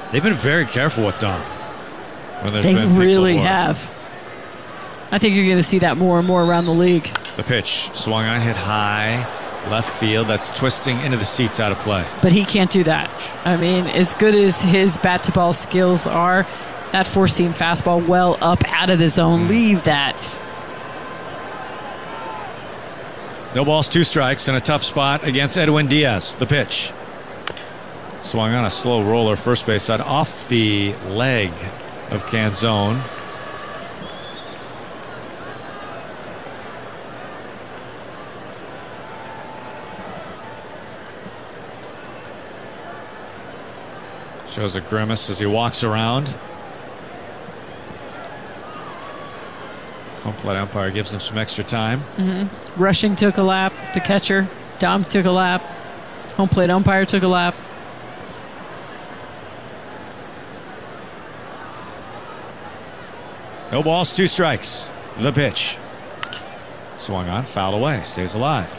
They've been very careful with Dom. They really have. I think you're going to see that more and more around the league. The pitch swung on, hit high, left field. That's twisting into the seats, out of play. But he can't do that. I mean, as good as his bat-to-ball skills are, that four-seam fastball well up out of the zone. Leave that. No balls, 2 strikes, and a tough spot against Edwin Diaz. The pitch. Swung on a slow roller, first base side, off the leg of Canzone. Shows a grimace as he walks around. Home plate umpire gives him some extra time. Rushing took a lap. The catcher, Dom, took a lap. Home plate umpire took a lap. No balls, 2 strikes. The pitch. Swung on, fouled away, stays alive.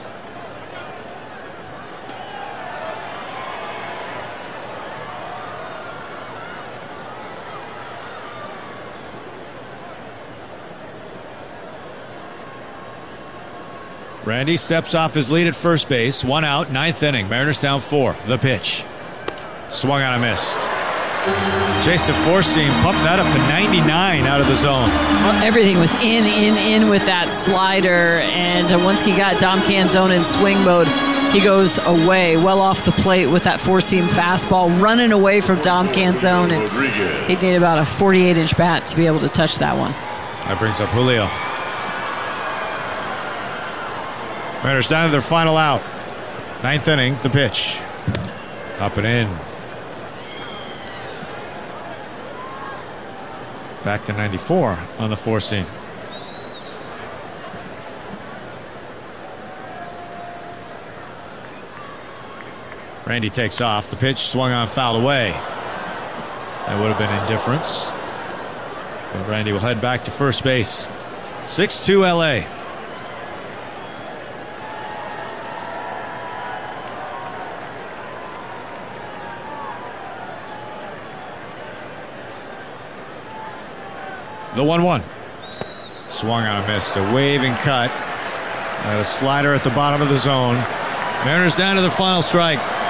Randy steps off his lead at first base. 1 out, 9th inning. Mariners down 4. The pitch. Swung on, a missed. Chased a four-seam, pumped that up to 99 out of the zone. Well, everything was in with that slider, and once he got Dom Canzone in swing mode, he goes away, well off the plate with that four-seam fastball, running away from Dom Canzone, and he'd need about a 48-inch bat to be able to touch that one. That brings up Julio. Mariners down to their final out. 9th inning, the pitch. Up and in. Back to 94 on the four-seam. Randy takes off. The pitch swung on, fouled away. That would have been indifference. But Randy will head back to first base. 6-2 LA. The 1-1. Swung on a missed. A waving cut. And a slider at the bottom of the zone. Mariners down to the final strike.